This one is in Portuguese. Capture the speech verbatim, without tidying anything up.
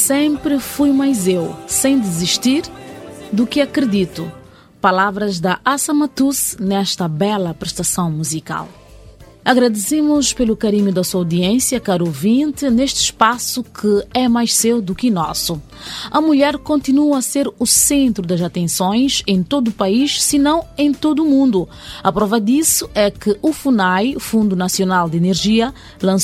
Sempre fui mais eu, sem desistir do que acredito. Palavras da Assa Matus nesta bela prestação musical. Agradecemos pelo carinho da sua audiência, caro ouvinte, neste espaço que é mais seu do que nosso. A mulher continua a ser o centro das atenções em todo o país, se não em todo o mundo. A prova disso é que o FUNAI, Fundo Nacional de Energia, lançou